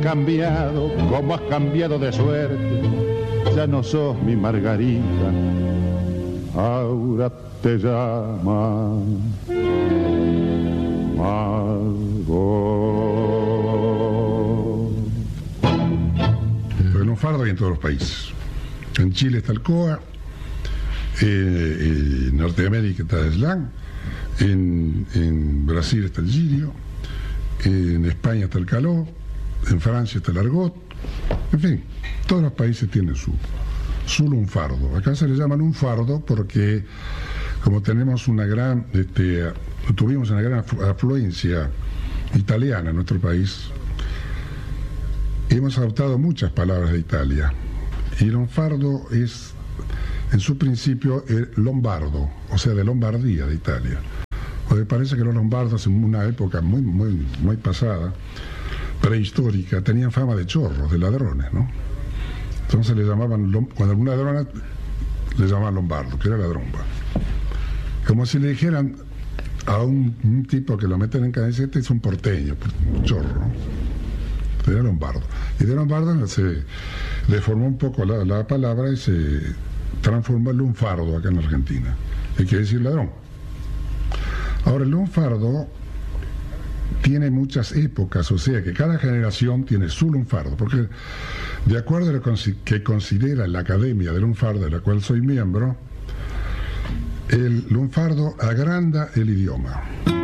Cambiado, como has cambiado de suerte, ya no sos mi Margarita, ahora te llama Margot. El lunfardo hay en todos los países. En Chile está el COA, en Norteamérica está el slang, en Brasil está el girio, en España está el caló, en Francia está el argot, en fin, todos los países tienen su lunfardo. Acá se le llama lunfardo porque como tenemos tuvimos una gran afluencia italiana en nuestro país, hemos adoptado muchas palabras de Italia. Y lunfardo es, en su principio, el lombardo, o sea, de Lombardía, de Italia. Porque parece que los lombardos en una época muy pasada, prehistórica, tenían fama de chorros, de ladrones, ¿no? Entonces le llamaban, cuando algún ladrón le llamaban lombardo, que era ladrón. Como si le dijeran a un tipo que lo meten en cadena, este es un porteño, un chorro, ¿no? Era lombardo. Y de lombardo se deformó un poco la palabra y se transformó en lunfardo acá en Argentina. Que quiere decir ladrón. Ahora, el lunfardo tiene muchas épocas, o sea que cada generación tiene su lunfardo, porque de acuerdo a lo que considera la Academia de Lunfardo, de la cual soy miembro, el lunfardo agranda el idioma.